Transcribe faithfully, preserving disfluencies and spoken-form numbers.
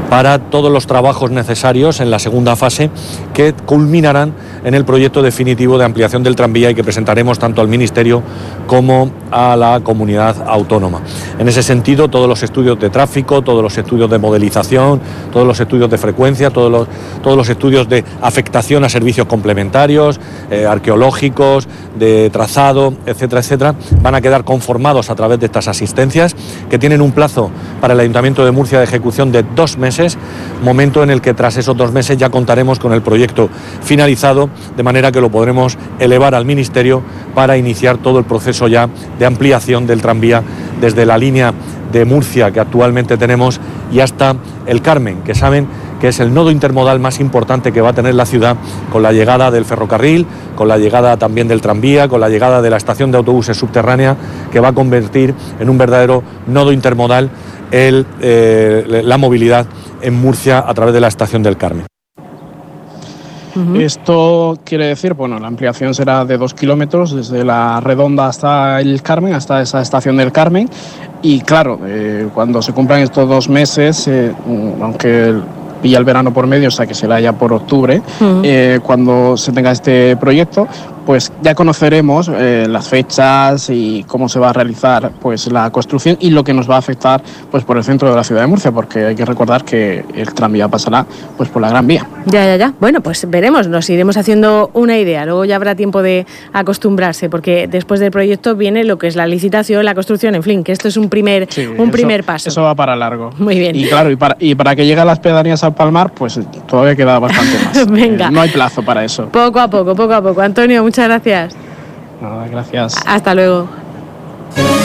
para todos los trabajos necesarios en la segunda fase que culminarán en el proyecto definitivo de ampliación del tranvía y que presentaremos tanto al Ministerio como a la comunidad autónoma. En ese sentido, todos los estudios de tráfico, todos los estudios de modelización, todos los estudios de frecuencia, todos los, todos los estudios de afectación a servicios complementarios, eh, arqueológicos, de trazado, etcétera, etcétera, van a quedar conformados a través de estas asistencias que tienen un plazo para el Ayuntamiento de Murcia de ejecución de dos meses, momento en el que tras esos dos meses ya contaremos con el proyecto finalizado, de manera que lo podremos elevar al Ministerio para iniciar todo el proceso ya de ampliación del tranvía desde la línea de Murcia que actualmente tenemos y hasta el Carmen, que saben que es el nodo intermodal más importante que va a tener la ciudad, con la llegada del ferrocarril, con la llegada también del tranvía, con la llegada de la estación de autobuses subterránea, que va a convertir en un verdadero nodo intermodal el, eh, la movilidad en Murcia a través de la estación del Carmen. Uh-huh. Esto quiere decir, bueno, la ampliación será de dos kilómetros desde la Redonda hasta el Carmen, hasta esa estación del Carmen. Y claro, eh, cuando se cumplan estos dos meses, eh, aunque pilla el verano por medio, o sea que será ya por octubre, uh-huh. eh, cuando se tenga este proyecto, pues ya conoceremos eh, las fechas y cómo se va a realizar pues la construcción y lo que nos va a afectar pues por el centro de la ciudad de Murcia, porque hay que recordar que el tranvía pasará pues por la Gran Vía. Ya, ya, ya. Bueno, pues veremos, nos iremos haciendo una idea, luego ya habrá tiempo de acostumbrarse, porque después del proyecto viene lo que es la licitación, la construcción, en fin, que esto es un primer, sí, un eso, primer paso. Eso va para largo. Muy bien. Y claro, y para, y para que llegue a las pedanías al Palmar, pues todavía queda bastante más. Venga. Eh, no hay plazo para eso. Poco a poco, poco a poco. Antonio, muchas gracias. Nada, gracias. Hasta luego.